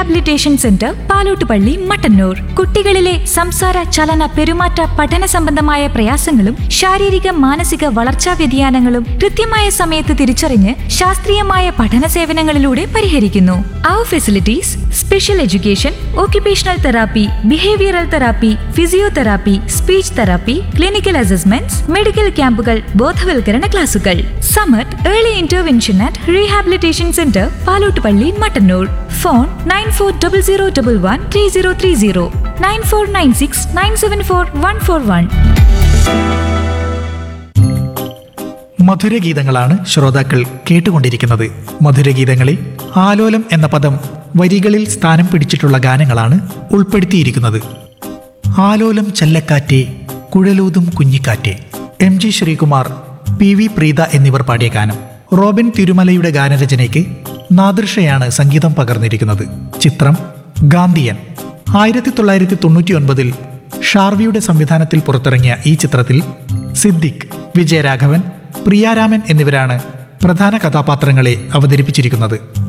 Rehabilitation centre Palottupalli Mattannur. കുട്ടികളിലെ സംസാര ചലന പെരുമാറ്റ പഠന സംബന്ധമായ പ്രയാസങ്ങളും ശാരീരിക മാനസിക വളർച്ചാ വ്യതിയാനങ്ങളും കൃത്യമായ സമയത്ത് തിരിച്ചറിഞ്ഞ് ശാസ്ത്രീയമായ പഠന സേവനങ്ങളിലൂടെ പരിഹരിക്കുന്നു. അവർ facilities: special education, occupational therapy, behavioral therapy, physiotherapy, speech therapy, clinical assessments, medical ക്യാമ്പുകൾ, ബോധവൽക്കരണ ക്ലാസുകൾ. Samath early intervention and rehabilitation centre Palottupalli Mattannur. Phone 9400113030, 9496974141. മധുരഗീതങ്ങളാണ് ശ്രോതാക്കൾ കേട്ടുകൊണ്ടിരിക്കുന്നത്. മധുരഗീതങ്ങളിൽ ആലോലം എന്ന പദം വരികളിൽ സ്ഥാനം പിടിച്ചിട്ടുള്ള ഗാനങ്ങളാണ് ഉൾപ്പെടുത്തിയിരിക്കുന്നത്. ആലോലം ചെല്ലക്കാറ്റേ, കുഴലൂതും കുഞ്ഞിക്കാറ്റേ, MG ശ്രീകുമാർ, PV പ്രീത എന്നിവർ പാടിയ ഗാനം. റോബിൻ തിരുമലയുടെ ഗാനരചനയ്ക്ക് നാദൃഷയാണ് സംഗീതം പകർന്നിരിക്കുന്നത്. ചിത്രം ഗാന്ധിയൻ. 1999 ഷാർവിയുടെ സംവിധാനത്തിൽ പുറത്തിറങ്ങിയ ഈ ചിത്രത്തിൽ സിദ്ദിഖ്, വിജയരാഘവൻ, പ്രിയാരാമൻ എന്നിവരാണ് പ്രധാന കഥാപാത്രങ്ങളെ അവതരിപ്പിച്ചിരിക്കുന്നത്.